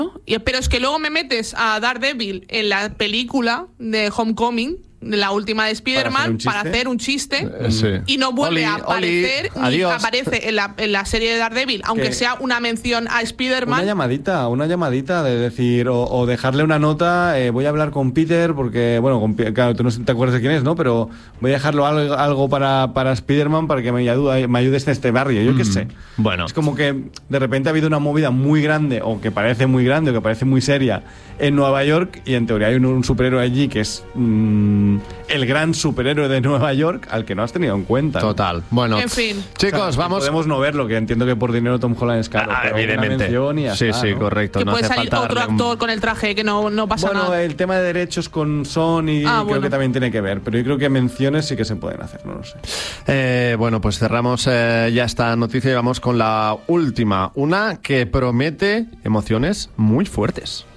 Pero es que luego me metes a Daredevil en la película de Homecoming, la última de Spider-Man, para hacer un chiste y no vuelve a aparecer ni aparece en la serie de Daredevil, aunque sea una mención a Spider-Man. Una llamadita de decir, o dejarle una nota, voy a hablar con Peter porque, bueno, claro, tú no te acuerdas de quién es, ¿no? Pero voy a dejarlo algo para Spider-Man para que me ayudes en este barrio, yo qué sé. Bueno. Es como que de repente ha habido una movida muy grande, o que parece muy grande, o que parece muy seria en Nueva York, y en teoría hay un superhéroe allí que es el gran superhéroe de Nueva York al que no has tenido en cuenta, ¿no? Total. Bueno, en fin, chicos, vamos. Podemos no verlo, que entiendo que por dinero Tom Holland es caro, pero evidentemente. Sí, correcto. Que no puede hace salir falta otro actor con el traje, que no pasa nada. Bueno, el tema de derechos con Sony creo que también tiene que ver, pero yo creo que menciones sí que se pueden hacer, no lo sé. Bueno, pues cerramos ya esta noticia y vamos con la última, una que promete emociones muy fuertes.